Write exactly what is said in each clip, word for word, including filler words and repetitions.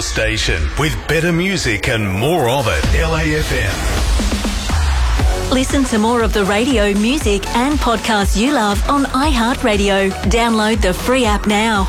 station with better music and more of it. L A F M. Listen to more of the radio, music and podcasts you love on iHeartRadio. Download the free app now.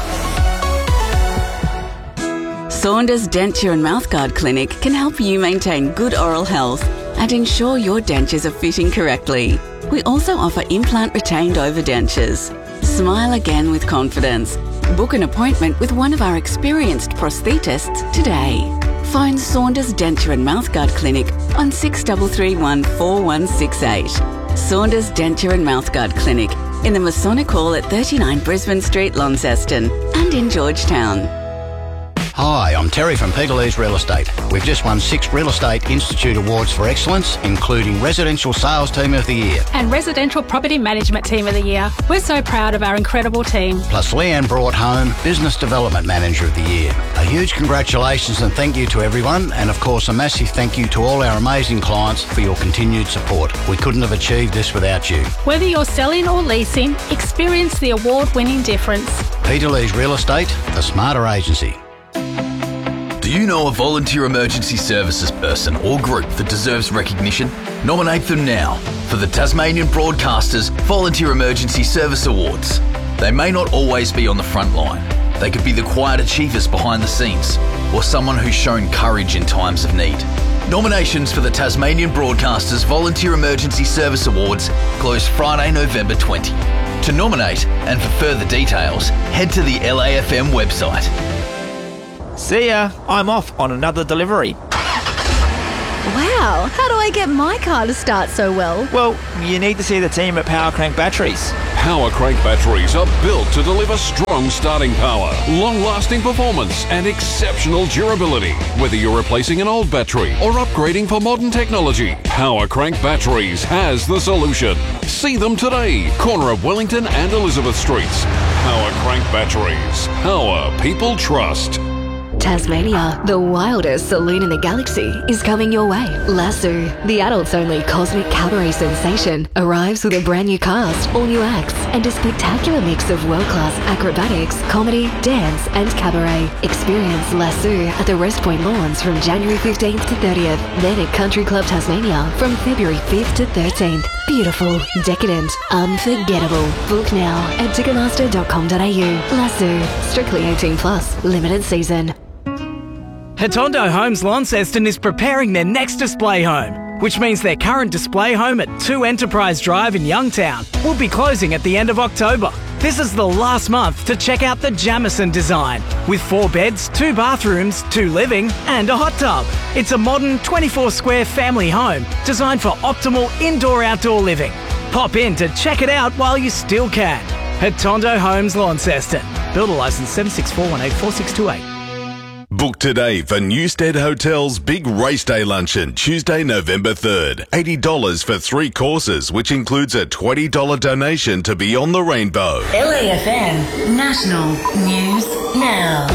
Saunders Denture and Mouthguard Clinic can help you maintain good oral health and ensure your dentures are fitting correctly. We also offer implant retained overdentures. Smile again with confidence. Book an appointment with one of our experienced prosthetists today. Phone Saunders Denture and Mouthguard Clinic on six three three one four one six eight. Saunders Denture and Mouthguard Clinic in the Masonic Hall at thirty-nine Brisbane Street, Launceston, and in Georgetown. Hi, I'm Terry from Peterlee's Real Estate. We've just won six Real Estate Institute Awards for Excellence, including Residential Sales Team of the Year and Residential Property Management Team of the Year. We're so proud of our incredible team. Plus Leanne brought home Business Development Manager of the Year. A huge congratulations and thank you to everyone, and of course a massive thank you to all our amazing clients for your continued support. We couldn't have achieved this without you. Whether you're selling or leasing, experience the award-winning difference. Peterlee's Real Estate, the smarter agency. Do you know a volunteer emergency services person or group that deserves recognition? Nominate them now for the Tasmanian Broadcasters Volunteer Emergency Service Awards. They may not always be on the front line. They could be the quiet achievers behind the scenes or someone who's shown courage in times of need. Nominations for the Tasmanian Broadcasters Volunteer Emergency Service Awards close Friday, November twentieth. To nominate and for further details, head to the L A F M website. See ya, I'm off on another delivery. Wow, how do I get my car to start so well? Well, you need to see the team at Power Crank Batteries. Power Crank batteries are built to deliver strong starting power, long-lasting performance and exceptional durability. Whether you're replacing an old battery or upgrading for modern technology, Power Crank Batteries has the solution. See them today, corner of Wellington and Elizabeth Streets. Power Crank Batteries. Power people trust. Tasmania, the wildest saloon in the galaxy, is coming your way. Lasso, the adults-only cosmic cabaret sensation, arrives with a brand new cast, all new acts, and a spectacular mix of world-class acrobatics, comedy, dance, and cabaret. Experience Lasso at the Rest Point Lawns from January fifteenth to thirtieth, then at Country Club Tasmania from February fifth to thirteenth. Beautiful, decadent, unforgettable. Book now at ticketmaster dot com dot a u. Lasso, strictly eighteen plus, limited season. Hatondo Homes Launceston is preparing their next display home, which means their current display home at two Enterprise Drive in Youngtown will be closing at the end of October. This is the last month to check out the Jamison design, with four beds, two bathrooms, two living and a hot tub. It's a modern twenty-four square family home designed for optimal indoor-outdoor living. Pop in to check it out while you still can. Hatondo Homes Launceston. Builder licence seven six four one eight four six two eight. Book today for Newstead Hotel's Big Race Day Luncheon, Tuesday, November third. eighty dollars for three courses, which includes a twenty dollars donation to Beyond the Rainbow. L A F M National News Now.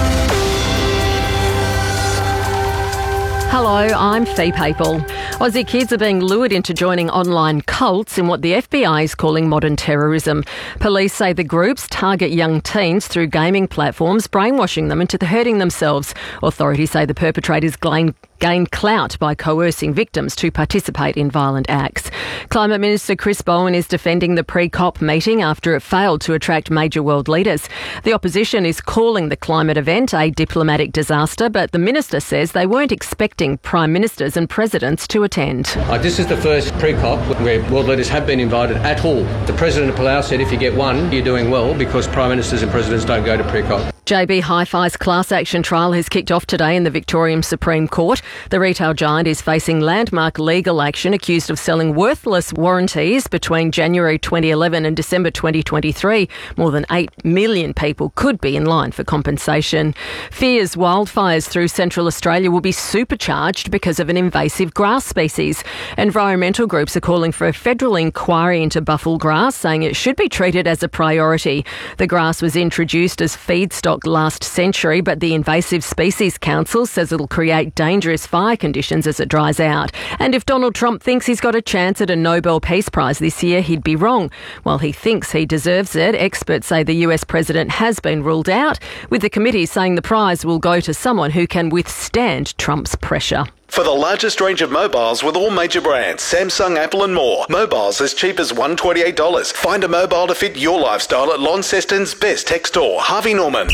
Hello, I'm Fee Papel. Aussie kids are being lured into joining online cults in what the F B I is calling modern terrorism. Police say the groups target young teens through gaming platforms, brainwashing them into hurting themselves. Authorities say the perpetrators gain gain clout by coercing victims to participate in violent acts. Climate Minister Chris Bowen is defending the pre-COP meeting after it failed to attract major world leaders. The opposition is calling the climate event a diplomatic disaster, but the minister says they weren't expecting prime ministers and presidents to attend. Uh, this is the first pre-COP where world leaders have been invited at all. The President of Palau said if you get one, you're doing well, because prime ministers and presidents don't go to pre-COP. J B Hi-Fi's class action trial has kicked off today in the Victorian Supreme Court. The retail giant is facing landmark legal action accused of selling worthless warranties between January twenty eleven and December twenty twenty-three. More than eight million people could be in line for compensation. Fears wildfires through Central Australia will be supercharged because of an invasive grass species. Environmental groups are calling for a federal inquiry into buffel grass, saying it should be treated as a priority. The grass was introduced as feedstock livestock last century, but the Invasive Species Council says it'll create dangerous fire conditions as it dries out. And if Donald Trump thinks he's got a chance at a Nobel Peace Prize this year, he'd be wrong. While he thinks he deserves it, experts say the U S president has been ruled out, with the committee saying the prize will go to someone who can withstand Trump's pressure. For the largest range of mobiles with all major brands, Samsung, Apple and more. Mobiles as cheap as one hundred twenty-eight dollars. Find a mobile to fit your lifestyle at Launceston's best tech store, Harvey Norman.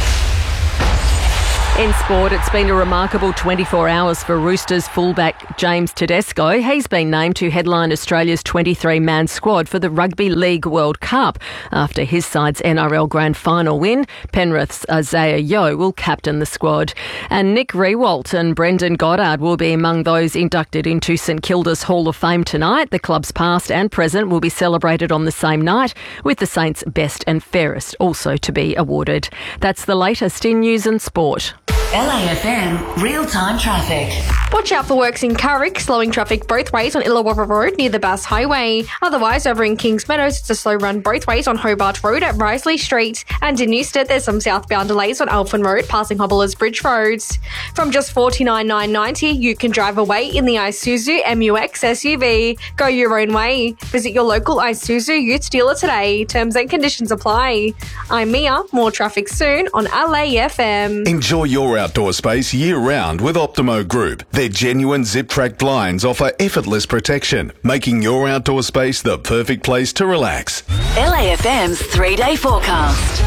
In sport, it's been a remarkable twenty-four hours for Roosters fullback James Tedesco. He's been named to headline Australia's twenty-three man squad for the Rugby League World Cup. After his side's N R L Grand Final win, Penrith's Isaiah Yeo will captain the squad. And Nick Riewoldt and Brendan Goddard will be among those inducted into St Kilda's Hall of Fame tonight. The club's past and present will be celebrated on the same night, with the Saints' best and fairest also to be awarded. That's the latest in news and sport. L A F M real-time traffic. Watch out for works in Carrick, slowing traffic both ways on Illawarra Road near the Bass Highway. Otherwise, over in Kings Meadows, it's a slow run both ways on Hobart Road at Risley Street. And in Newstead, there's some southbound delays on Alphen Road, passing Hobblers Bridge Roads. From just forty-nine thousand nine hundred ninety dollars, you can drive away in the Isuzu M U X S U V. Go your own way. Visit your local Isuzu Ute dealer today. Terms and conditions apply. I'm Mia. More traffic soon on L A F M. Enjoy your outdoor space year-round with Optimo Group. Their genuine zip-track blinds offer effortless protection, making your outdoor space the perfect place to relax. L A F M's three-day forecast.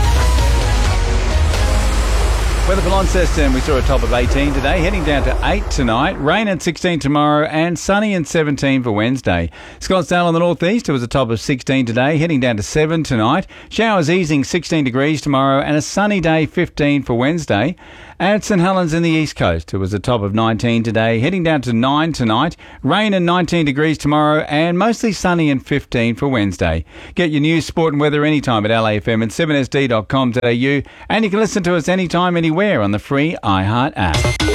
Weather for Launceston, we saw a top of eighteen today, heading down to eight tonight, rain at sixteen tomorrow and sunny and seventeen for Wednesday. Scottsdale on the northeast, it was a top of sixteen today, heading down to seven tonight. Showers easing sixteen degrees tomorrow and a sunny day fifteen for Wednesday. At St Helens in the east coast, it was a top of nineteen today, heading down to nine tonight. Rain and nineteen degrees tomorrow and mostly sunny and fifteen for Wednesday. Get your news, sport and weather anytime at L A F M and seven S D dot com dot A U, and you can listen to us anytime, anywhere on the free iHeart app.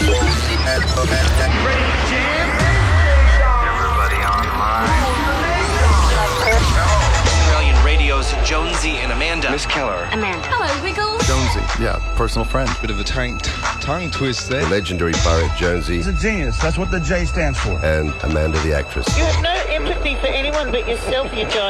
Australian Radio's Jonesy and Amanda. Miss Keller. Amanda. Hello, Wiggle. Jonesy, yeah, personal friend. Bit of a tongue, tongue twist there. The legendary Barrett Jonesy. He's a genius. That's what the J stands for. And Amanda, the actress. You have no empathy for anyone but yourself, you giant.